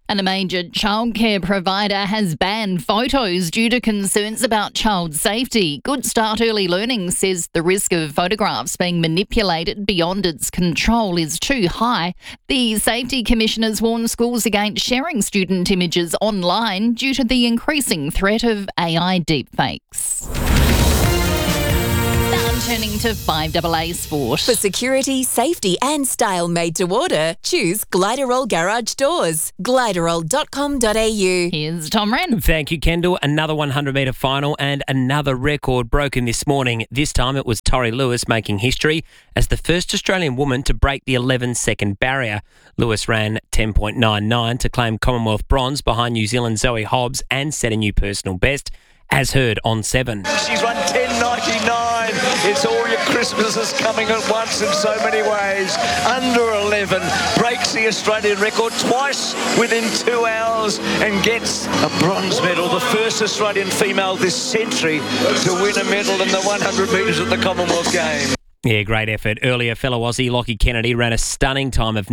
And a major childcare provider has banned photos due to concerns about child safety. Good Start Early Learning says the risk of photographs being manipulated beyond its control is too high. The Safety Commissioners warn schools against sharing student images online due to the increasing threat of AI deepfakes. Turning to 5AA Sport. For security, safety and style made to order, choose Gliderol Garage Doors. Gliderol.com.au. Here's Tom Wren. Thank you, Kendall. Another 100-metre final and another record broken this morning. This time it was Tori Lewis making history as the first Australian woman to break the 11-second barrier. Lewis ran 10.99 to claim Commonwealth bronze behind New Zealand's Zoe Hobbs and set a new personal best, as heard on 7. She's run 10.99. It's all your Christmases coming at once in so many ways. Under 11, breaks the Australian record twice within 2 hours and gets a bronze medal. The first Australian female this century to win a medal in the 100 metres at the Commonwealth Games. Yeah, great effort. Earlier, fellow Aussie Lockie Kennedy ran a stunning time of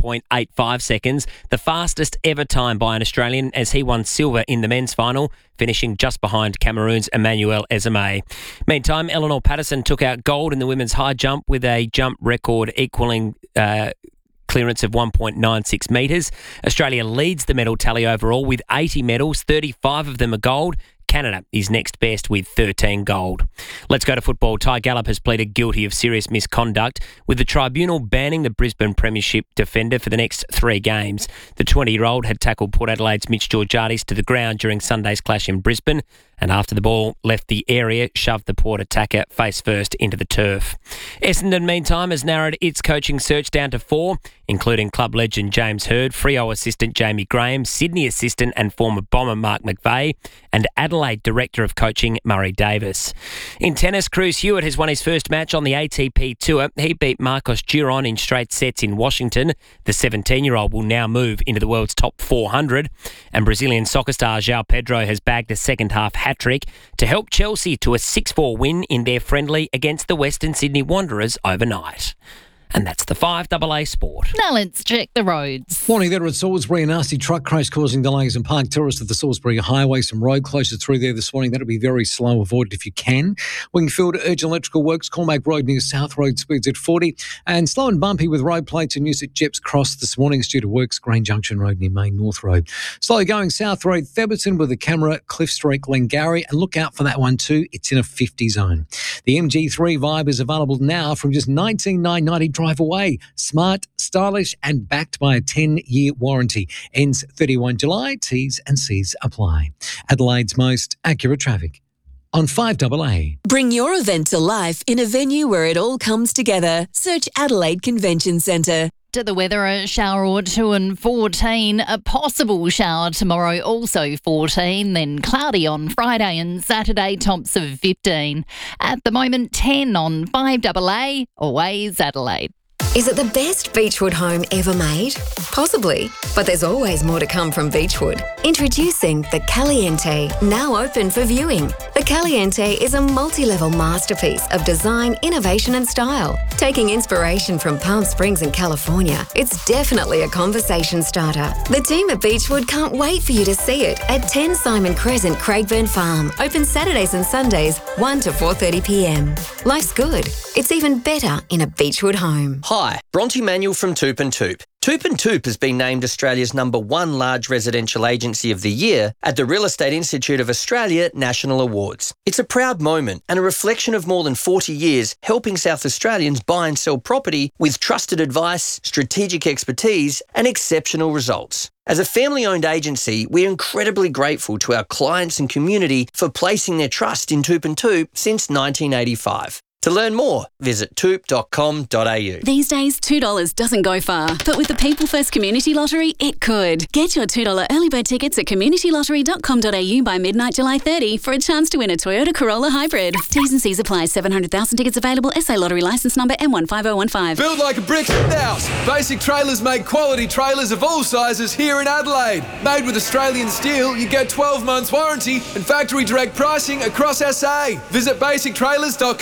9.85 seconds, the fastest ever time by an Australian, as he won silver in the men's final, finishing just behind Cameroon's Emmanuel Ezeme. Meantime, Eleanor Patterson took out gold in the women's high jump with a jump record equaling clearance of 1.96 metres. Australia leads the medal tally overall with 80 medals, 35 of them are gold. Canada is next best with 13 gold. Let's go to football. Ty Gallop has pleaded guilty of serious misconduct, with the tribunal banning the Brisbane Premiership defender for the next 3 games. The 20-year-old had tackled Port Adelaide's Mitch Georgiades to the ground during Sunday's clash in Brisbane, and after the ball left the area, shoved the Port attacker face first into the turf. Essendon, meantime, has narrowed its coaching search down to 4, including club legend James Hird, Freo assistant Jamie Graham, Sydney assistant and former Bomber Mark McVeigh, and Adelaide director of coaching Murray Davis. In tennis, Cruz Hewitt has won his first match on the ATP Tour. He beat Marcos Giron in straight sets in Washington. The 17-year-old will now move into the world's top 400. And Brazilian soccer star João Pedro has bagged a second-half hat-trick to help Chelsea to a 6-4 win in their friendly against the Western Sydney Wanderers overnight. And that's the 5AA Sport. Now let's check the roads. Morning there at Salisbury. A nasty truck crash causing delays in Park Terrace at the Salisbury Highway. Some road closure through there this morning. That'll be very slow. Avoid it if you can. Wingfield Urgent Electrical Works, Cormac Road near South Road, speeds at 40. And slow and bumpy with road plates in use at Jeps Cross this morning. It's due to works, Green Junction Road near Main North Road. Slowly going South Road, Theberton with a camera, Cliff Street, Glengarry. And look out for that one too. It's in a 50 zone. The MG3 Vibe is available now from just $19,990 drive away. Smart, stylish and backed by a 10-year warranty. Ends 31 July. T's and C's apply. Adelaide's most accurate traffic on 5AA. Bring your event to life in a venue where it all comes together. Search Adelaide Convention Centre. To the weather, a shower or two and 14. A possible shower tomorrow, also 14. Then cloudy on Friday and Saturday, tops of 15. At the moment, 10 on 5AA. Always Adelaide. Is it the best Beechwood home ever made? Possibly, but there's always more to come from Beechwood. Introducing the Caliente, now open for viewing. The Caliente is a multi-level masterpiece of design, innovation and style. Taking inspiration from Palm Springs in California, it's definitely a conversation starter. The team at Beechwood can't wait for you to see it at 10 Simon Crescent, Craigburn Farm. Open Saturdays and Sundays, 1 to 4:30 p.m. Life's good. It's even better in a Beechwood home. Hi, Bronte Manuel from Toop and Toop. Toop and Toop has been named Australia's #1 large residential agency of the year at the Real Estate Institute of Australia National Awards. It's a proud moment and a reflection of more than 40 years helping South Australians buy and sell property with trusted advice, strategic expertise and exceptional results. As a family-owned agency, we're incredibly grateful to our clients and community for placing their trust in Toop and Toop since 1985. To learn more, visit toop.com.au. These days, $2 doesn't go far, but with the People First Community Lottery, it could. Get your $2 early bird tickets at communitylottery.com.au by midnight July 30 for a chance to win a Toyota Corolla Hybrid. T's and C's apply. 700,000 tickets available. SA Lottery licence number M15015. Build like a brick house. Basic Trailers make quality trailers of all sizes here in Adelaide. Made with Australian steel, you get 12 months warranty and factory direct pricing across SA. Visit basictrailers.com.au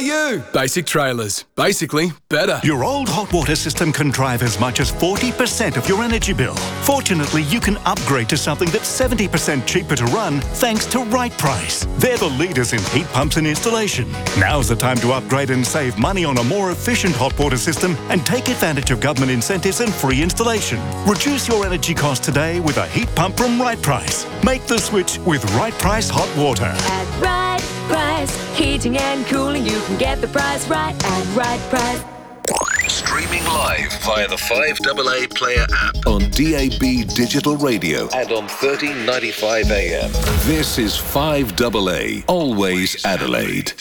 Basic Trailers. Basically, better. Your old hot water system can drive as much as 40% of your energy bill. Fortunately, you can upgrade to something that's 70% cheaper to run thanks to Right Price. They're the leaders in heat pumps and installation. Now's the time to upgrade and save money on a more efficient hot water system and take advantage of government incentives and free installation. Reduce your energy costs today with a heat pump from Right Price. Make the switch with Right Price Hot Water. At Right Price, heating and cooling, you can get the price right at Right Price. Streaming live via the 5AA Player app on DAB Digital Radio and on 1395 AM. This is 5AA, always Adelaide.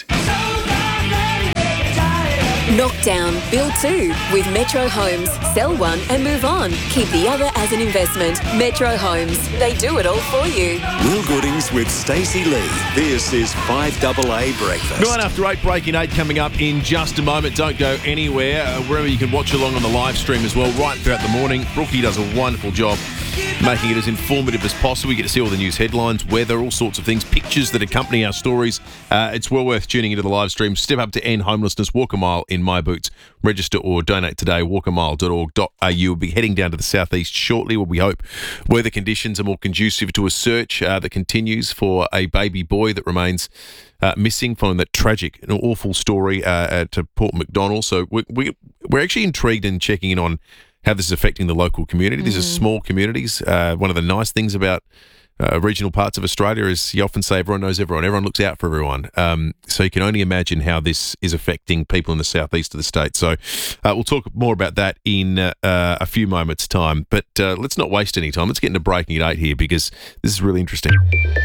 Knockdown, build two with Metro Homes. Sell one and move on. Keep the other as an investment. Metro Homes. They do it all for you. Will Goodings with Stacey Lee. This is 5AA Breakfast. 9 after 8, breaking 8 coming up in just a moment. Don't go anywhere. Wherever you can watch along on the live stream as well, right throughout the morning. Brookie does a wonderful job making it as informative as possible. You get to see all the news headlines, weather, all sorts of things, pictures that accompany our stories. It's well worth tuning into the live stream. Step up to end homelessness. Walk a mile in my boots. Register or donate today. walkamile.org.au. We'll be heading down to the southeast shortly, where we hope weather conditions are more conducive to a search that continues for a baby boy that remains missing following that tragic and awful story to Port McDonnell. So we're actually intrigued in checking in on how this is affecting the local community. These are small communities. One of the nice things about regional parts of Australia is you often say everyone knows everyone. Everyone looks out for everyone. So you can only imagine how this is affecting people in the southeast of the state. So we'll talk more about that in a few moments' time. But let's not waste any time. Let's get into breaking at 8 here, because this is really interesting.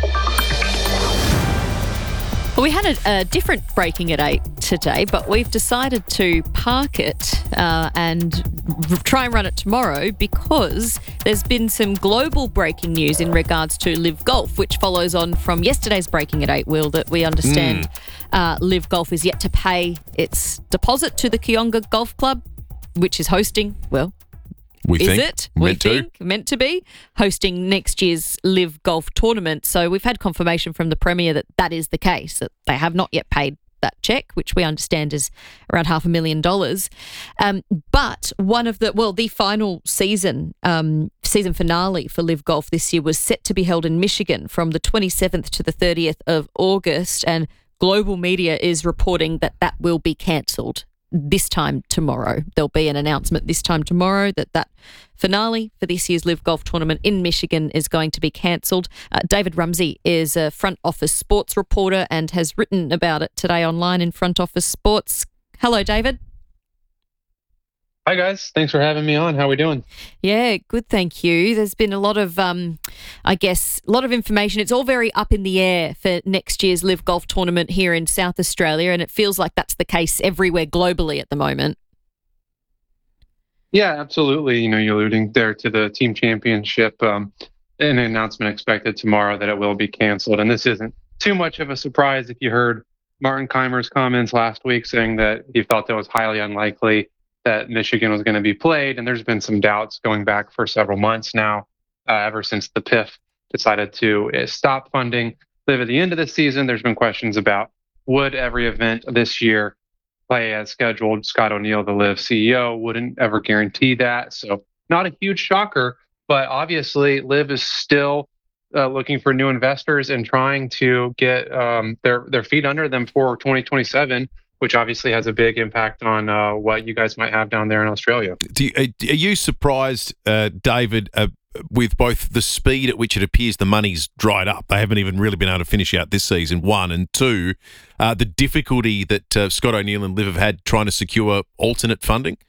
Well, we had a different breaking at 8 today, but we've decided to park it and try and run it tomorrow, because there's been some global breaking news in regards to Live Golf, which follows on from yesterday's breaking at 8, Will, that we understand Live Golf is yet to pay its deposit to the Kionga Golf Club, which is hosting, well, meant to be hosting next year's Live Golf tournament. So we've had confirmation from the Premier that that is the case, that they have not yet paid that cheque, which we understand is around $500,000. But the final season finale for Live Golf this year was set to be held in Michigan from the 27th to the 30th of August, and global media is reporting that that will be cancelled this time tomorrow. There'll be an announcement this time tomorrow that finale for this year's Live Golf tournament in Michigan is going to be cancelled. David Rumsey is a front office sports reporter and has written about it today online in Front Office Sports. Hello, David. Hi, guys. Thanks for having me on. How are we doing? Yeah, good, thank you. There's been a lot of, information. It's all very up in the air for next year's Live Golf tournament here in South Australia, and it feels like that's the case everywhere globally at the moment. Yeah, absolutely. You know, you're alluding there to the team championship, an announcement expected tomorrow that it will be canceled. And this isn't too much of a surprise if you heard Martin Keimer's comments last week saying that he felt it was highly unlikely that Michigan was going to be played. And there's been some doubts going back for several months now, ever since the PIF decided to stop funding Live at the end of the season. There's been questions about, would every event this year play as scheduled? Scott O'Neill, the Live CEO, wouldn't ever guarantee that. So not a huge shocker, but obviously Live is still looking for new investors and trying to get their feet under them for 2027, which obviously has a big impact on what you guys might have down there in Australia. Are you surprised, David, with both the speed at which it appears the money's dried up? They haven't even really been able to finish out this season, one, and two, the difficulty that Scott O'Neill and Liv have had trying to secure alternate funding?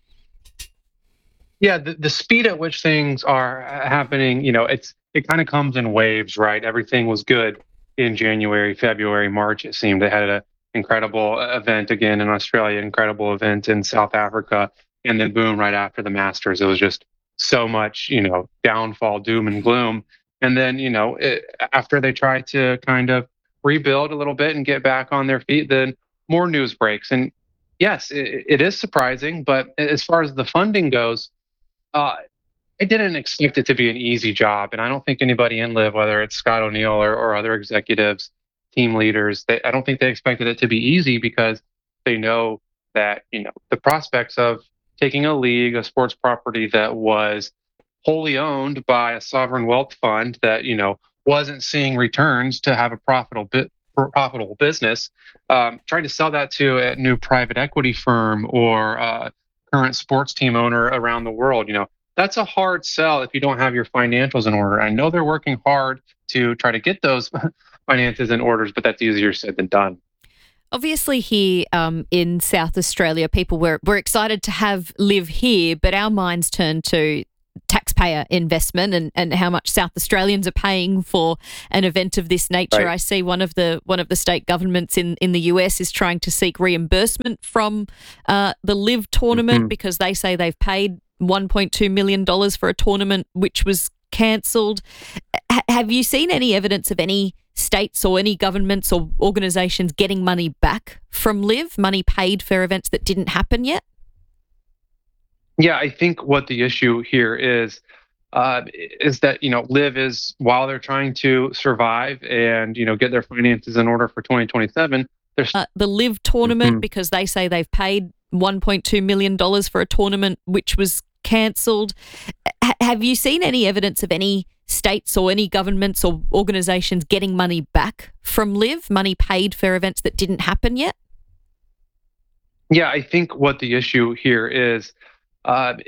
Yeah, the speed at which things are happening, you know, it kind of comes in waves, right? Everything was good in January, February, March, it seemed. They had an incredible event again in Australia, incredible event in South Africa, and then boom, right after the Masters, it was just so much, you know, downfall, doom and gloom. And then, you know, after they try to kind of rebuild a little bit and get back on their feet, then more news breaks. And yes, it is surprising, but as far as the funding goes, I didn't expect it to be an easy job. And I don't think anybody in Live, whether it's Scott O'Neill or other executives, team leaders, I don't think they expected it to be easy, because They know that, the prospects of taking a league, a sports property that was wholly owned by a sovereign wealth fund that, wasn't seeing returns to have a profitable business, trying to sell that to a new private equity firm or a current sports team owner around the world, that's a hard sell if you don't have your financials in order. I know they're working hard to try to get those finances in orders, but that's easier said than done. Obviously here in South Australia, people were excited to have LIV here, but our minds turn to taxpayer investment and how much South Australians are paying for an event of this nature. Right. I see one of the state governments in the US is trying to seek reimbursement from the LIV tournament because they say they've paid $1.2 million for a tournament which was cancelled. Have you seen any evidence of any states or any governments or organisations getting money back from LIV, money paid for events that didn't happen yet? Yeah, I think what the issue here is that, LIV is, while they're trying to survive and, get their finances in order for 2027, there's the LIV tournament because they say they've paid $1.2 million for a tournament which was cancelled. Have you seen any evidence of any states or any governments or organisations getting money back from LIV, money paid for events that didn't happen yet? Yeah, I think what the issue here is